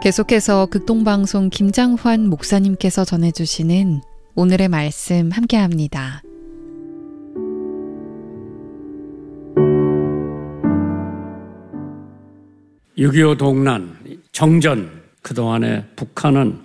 계속해서 극동방송 김장환 목사님께서 전해주시는 오늘의 말씀 함께합니다. (6.25) 동란, 정전, 그동안에 북한은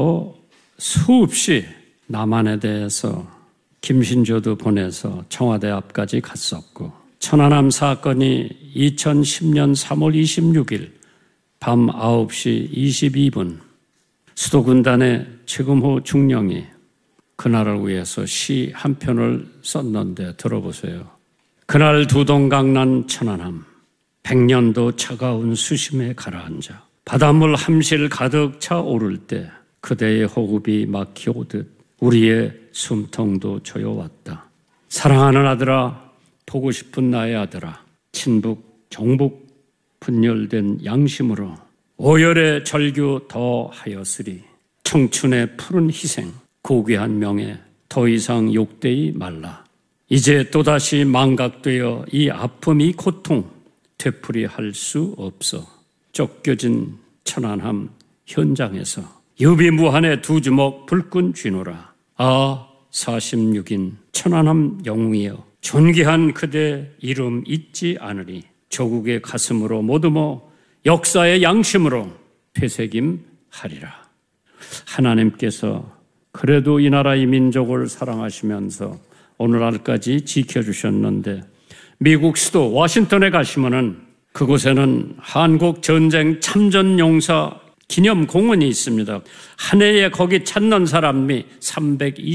수없이 남한에 대해서 김신조도 보내서 청와대 앞까지 갔었고, 천안함 사건이 2010년 3월 26일 밤 9시 22분 수도군단의 최금호 중령이 그날을 위해서 시 한 편을 썼는데 들어보세요. 그날 두동강난 천안함 100년도 차가운 수심에 가라앉아 바닷물 함실 가득 차 오를 때 그대의 호흡이 막혀오듯 우리의 숨통도 조여왔다. 사랑하는 아들아, 보고 싶은 나의 아들아, 친북, 정북 분열된 양심으로 오열의 절규 더하였으리. 청춘의 푸른 희생, 고귀한 명예, 더 이상 욕되이 말라. 이제 또다시 망각되어 이 아픔, 이 고통 되풀이할 수 없어. 쫓겨진 천안함 현장에서 유비무한의 두 주먹 불끈 쥐노라. 46인 천안함 영웅이여, 존귀한 그대 이름 잊지 않으리. 조국의 가슴으로 모두 역사의 양심으로 되새김하리라. 하나님께서 그래도 이 나라 이 민족을 사랑하시면서 오늘날까지 지켜주셨는데, 미국 수도 워싱턴에 가시면은 그곳에는 한국 전쟁 참전용사 기념 공원이 있습니다. 한 해에 거기 찾는 사람이 320